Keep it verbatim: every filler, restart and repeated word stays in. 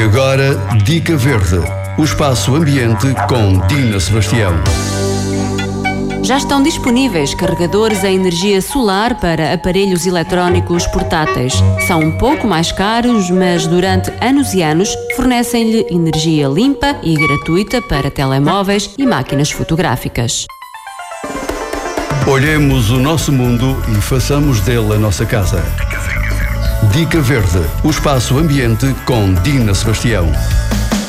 agora, Dica Verde, o espaço ambiente com Dina Sebastião. Já estão disponíveis carregadores a energia solar para aparelhos eletrónicos portáteis. São um pouco mais caros, mas durante anos e anos fornecem-lhe energia limpa e gratuita para telemóveis e máquinas fotográficas. Olhemos o nosso mundo e façamos dele a nossa casa. Dica Verde, o espaço ambiente com Dina Sebastião.